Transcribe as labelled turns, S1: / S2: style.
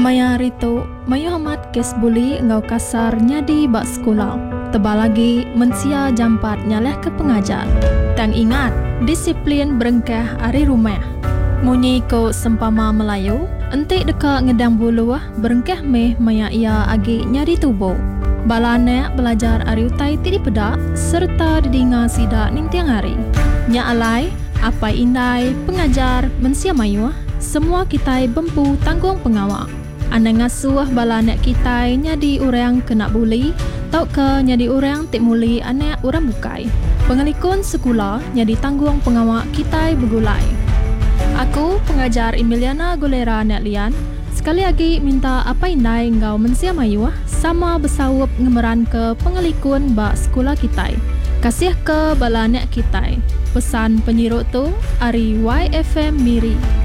S1: Maya Rito, mayu hamat kes buli ngau kasar nyadi bak sekolah. Tebal lagi mensia jam 4 nyaleh ke pengajar. Tang ingat, disiplin berengkah ari rumah. Munyi ko sempama Melayu, entik deka ngedang buluh berengkah meh maya ia agi nyadi tubuh. Balanek belajar ari utai tidi pedak serta didinga sidak nintiang hari. Nya alai, apa indai pengajar mensia mayu, semua kita bempu tanggung pengawak. Anda ngasuh balanek kita nyadi orang kena buli, tau ke nyadi orang tik muli anak orang bukai. Pengelikun sekolah nyadi tanggung pengawak kita bergulai. Aku pengajar Emiliana Golera Netlian. Sekali lagi minta apa indai engkau mensia mayu sama bersawap ngemeran ke pengelikun bak sekolah kita. Kasih ke balanek kita. Pesan penyiruk tu Ari YFM Miri.